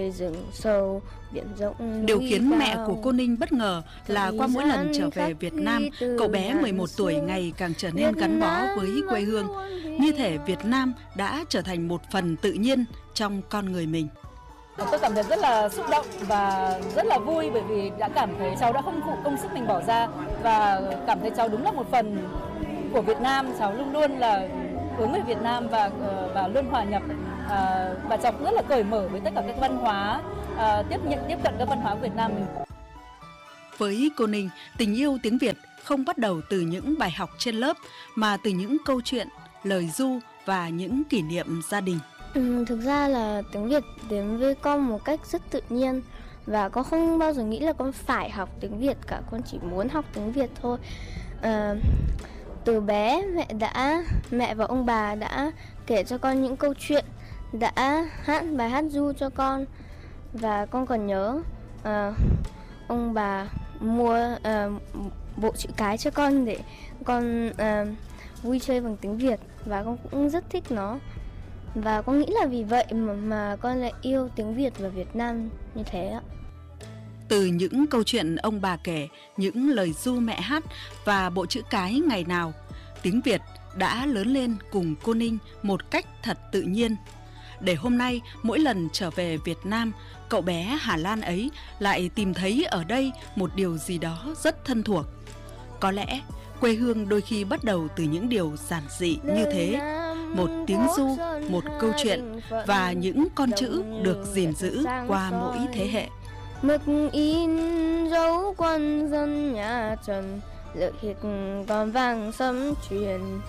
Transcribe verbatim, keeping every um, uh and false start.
Rừng sâu, biển rộng, Điều núi khiến cao. mẹ của cô Ninh bất ngờ là qua mỗi lần trở về Việt Nam, cậu bé mười một tuổi ngày càng trở nên gắn bó với quê hương. Như thể Việt Nam đã trở thành một phần tự nhiên trong con người mình. Tôi cảm thấy rất là xúc động và rất là vui bởi vì đã cảm thấy cháu đã không phụ công sức mình bỏ ra và cảm thấy cháu đúng là một phần của Việt Nam. Cháu luôn luôn là hướng về Việt Nam và và luôn hòa nhập, và cháu cũng rất là cởi mở với tất cả các văn hóa, tiếp nhận tiếp cận các văn hóa của Việt Nam mình. Với cô Ninh, tình yêu tiếng Việt không bắt đầu từ những bài học trên lớp mà từ những câu chuyện, lời ru và những kỷ niệm gia đình. Ừ, thực ra là tiếng Việt đến với con một cách rất tự nhiên và con không bao giờ nghĩ là con phải học tiếng Việt cả, con chỉ muốn học tiếng Việt thôi. À, từ bé mẹ đã mẹ và ông bà đã kể cho con những câu chuyện, đã hát bài hát ru cho con và con còn nhớ à, ông bà mua à, bộ chữ cái cho con để con à, vui chơi bằng tiếng Việt và con cũng rất thích nó. Và con nghĩ là vì vậy mà, mà con lại yêu tiếng Việt và Việt Nam như thế ạ. Từ những câu chuyện ông bà kể, những lời ru mẹ hát và bộ chữ cái ngày nào, tiếng Việt đã lớn lên cùng cô Ninh một cách thật tự nhiên. Để hôm nay, mỗi lần trở về Việt Nam, cậu bé Hà Lan ấy lại tìm thấy ở đây một điều gì đó rất thân thuộc. Có lẽ quê hương đôi khi bắt đầu từ những điều giản dị như thế. Một tiếng ru, một câu chuyện và những con chữ được gìn giữ qua mỗi thế hệ. Mực in dấu quân dân nhà Trần, lệ hiệt còn vàng sấm truyền.